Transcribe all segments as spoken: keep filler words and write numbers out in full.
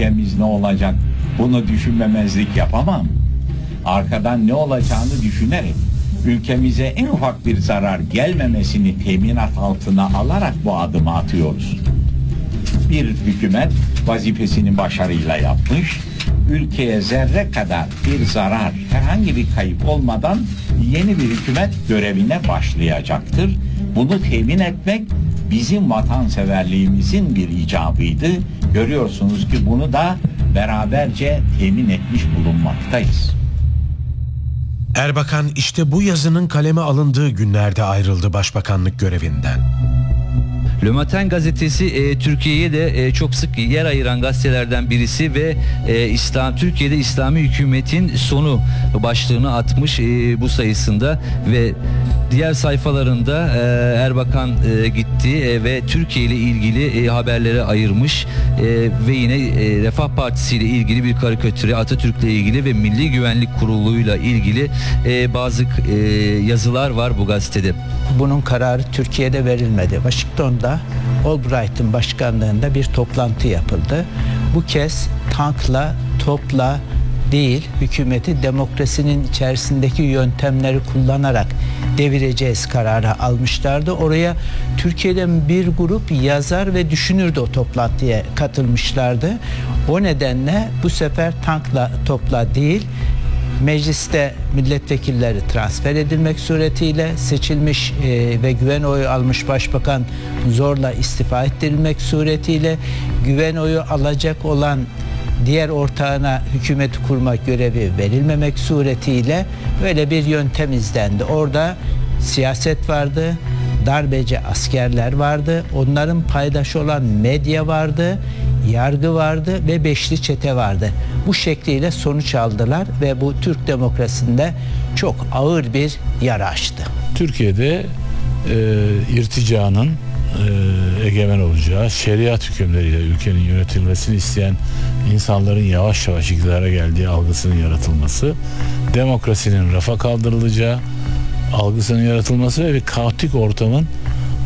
ülkemiz ne olacak, bunu düşünmemezlik yapamam. Arkadan ne olacağını düşünerek ülkemize en ufak bir zarar gelmemesini teminat altına alarak bu adımı atıyoruz. Bir hükümet vazifesini başarıyla yapmış, ülkeye zerre kadar bir zarar, herhangi bir kayıp olmadan yeni bir hükümet görevine başlayacaktır. Bunu temin etmek bizim vatanseverliğimizin bir icabıydı. Görüyorsunuz ki bunu da beraberce temin etmiş bulunmaktayız. Erbakan işte bu yazının kaleme alındığı günlerde ayrıldı başbakanlık görevinden. Le Matin gazetesi e, Türkiye'ye de e, çok sık yer ayıran gazetelerden birisi ve e, İslam Türkiye'de İslami hükümetin sonu başlığını atmış e, bu sayısında ve diğer sayfalarında e, Erbakan e, gitti e, ve Türkiye ile ilgili e, haberlere ayırmış e, ve yine e, Refah Partisi ile ilgili bir karikatüre, Atatürk'le ilgili ve Milli Güvenlik Kurulu'yla ilgili e, bazı e, yazılar var bu gazetede. Bunun kararı Türkiye'de verilmedi. Washington'da Albright'ın başkanlığında bir toplantı yapıldı. Bu kez tankla, topla değil, hükümeti demokrasinin içerisindeki yöntemleri kullanarak devireceğiz kararı almışlardı. Oraya Türkiye'den bir grup yazar ve düşünür de o toplantıya katılmışlardı. O nedenle bu sefer tankla, topla değil, mecliste milletvekilleri transfer edilmek suretiyle seçilmiş e, ve güven oyu almış başbakan zorla istifa ettirilmek suretiyle güven oyu alacak olan diğer ortağına hükümeti kurmak görevi verilmemek suretiyle böyle bir yöntem izlendi. Orada siyaset vardı, darbeci askerler vardı, onların paydaşı olan medya vardı, yargı vardı ve beşli çete vardı. Bu şekliyle sonuç aldılar ve bu Türk demokrasisinde çok ağır bir yara açtı. Türkiye'de e, irticanın e, egemen olacağı, şeriat hükümleriyle ülkenin yönetilmesini isteyen insanların yavaş yavaş iktidara geldiği algısının yaratılması, demokrasinin rafa kaldırılacağı algısının yaratılması ve bir kaotik ortamın e,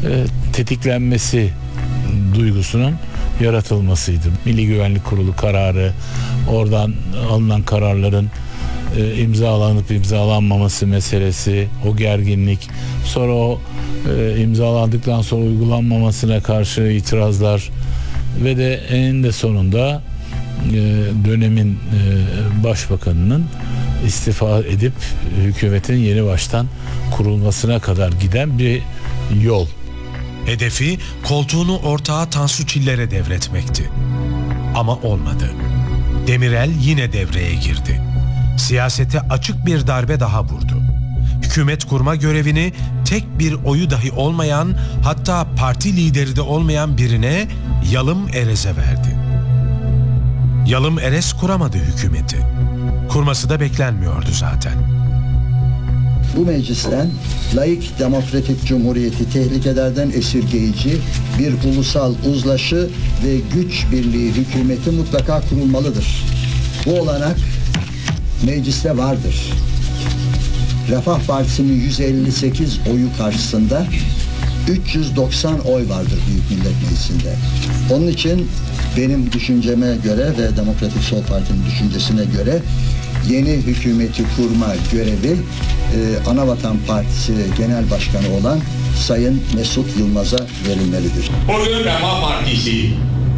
tetiklenmesi duygusunun yaratılmasıydı. Milli Güvenlik Kurulu kararı, oradan alınan kararların e, imzalanıp imzalanmaması meselesi, o gerginlik, sonra o e, imzalandıktan sonra uygulanmamasına karşı itirazlar ve de eninde sonunda e, dönemin e, başbakanının istifa edip hükümetin yeni baştan kurulmasına kadar giden bir yol. Hedefi koltuğunu ortağı Tansu Çiller'e devretmekti. Ama olmadı. Demirel yine devreye girdi. Siyasete açık bir darbe daha vurdu. Hükümet kurma görevini tek bir oyu dahi olmayan, hatta parti lideri de olmayan birine, Yalım Erez'e verdi. Yalım Erez kuramadı hükümeti. Kurması da beklenmiyordu zaten. Bu meclisten laik demokratik cumhuriyeti tehlikelerden esirgeyici bir ulusal uzlaşı ve güç birliği hükümeti mutlaka kurulmalıdır. Bu olanak mecliste vardır. Refah Partisi'nin yüz elli sekiz oyu karşısında üç yüz doksan oy vardır Büyük Millet Meclisi'nde. Onun için benim düşünceme göre ve Demokratik Sol Parti'nin düşüncesine göre yeni hükümeti kurma görevi e, Anavatan Partisi Genel Başkanı olan Sayın Mesut Yılmaz'a verilmelidir. Bugün Refah Partisi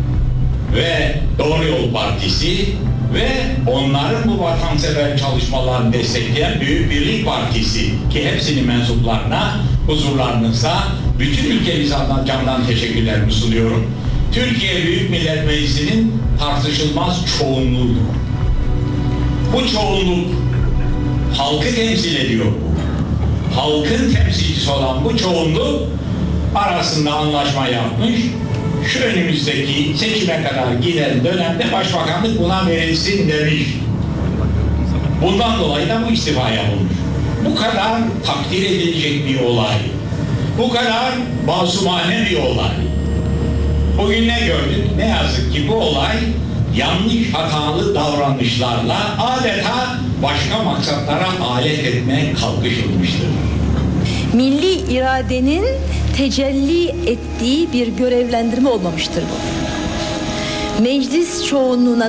ve Doğru Yol Partisi ve onların bu vatansever çalışmalarını destekleyen Büyük Birlik Partisi ki hepsinin mensuplarına huzurlarınızda bütün ülkemiz adına candan teşekkürlerimi sunuyorum. Türkiye Büyük Millet Meclisi'nin tartışılmaz çoğunluğudur. Bu çoğunluk halkı temsil ediyor. Halkın temsilcisi olan bu çoğunluk arasında anlaşma yapmış. Şu önümüzdeki seçime kadar giden dönemde başbakanlık buna verilsin demiş. Bundan dolayı da bu istifa yapılmış. Bu kadar takdir edilecek bir olay. Bu kadar masumane bir olay. Bugün ne gördük? Ne yazık ki bu olay yanlış hatalı davranışlarla adeta başka maksatlara alet etmeye kalkışılmıştır. Milli iradenin tecelli ettiği bir görevlendirme olmamıştır bu. Meclis çoğunluğuna